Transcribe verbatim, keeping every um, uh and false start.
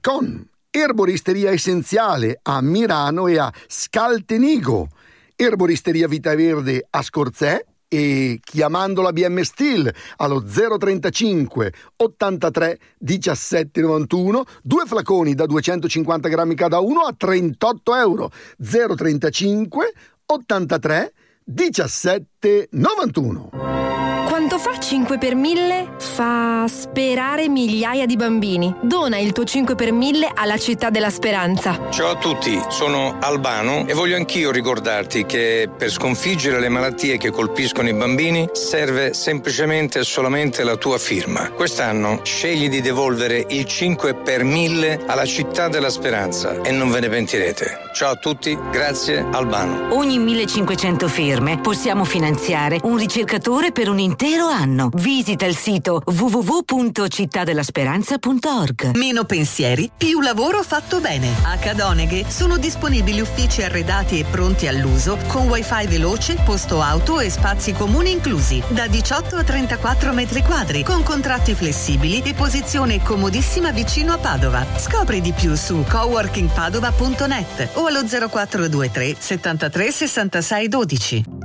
Con erboristeria essenziale a Mirano e a Scaltenigo, erboristeria Vita Verde a Scorzè e chiamando la B M Steel allo zero trentacinque ottantatré diciassette novantuno, due flaconi da duecentocinquanta grammi cada uno a trentotto euro. zero trentacinque ottantatré diciassette novantuno. Quanto fa cinque per mille? Fa sperare migliaia di bambini. Dona il tuo cinque per mille alla Città della Speranza. Ciao a tutti, sono Albano e voglio anch'io ricordarti che per sconfiggere le malattie che colpiscono i bambini serve semplicemente e solamente la tua firma. Quest'anno scegli di devolvere il cinque per mille alla Città della Speranza e non ve ne pentirete. Ciao a tutti, grazie Albano. Ogni millecinquecento firme possiamo finanziare un ricercatore per un intero anno. Visita il sito w w w punto città della speranza punto org. Meno pensieri, più lavoro fatto bene. A Cadoneghe sono disponibili uffici arredati e pronti all'uso con wifi veloce, posto auto e spazi comuni inclusi. Da diciotto a trentaquattro metri quadri, con contratti flessibili e posizione comodissima vicino a Padova. Scopri di più su coworking padova punto net o allo zero quattro due tre settantatré sessantasei dodici.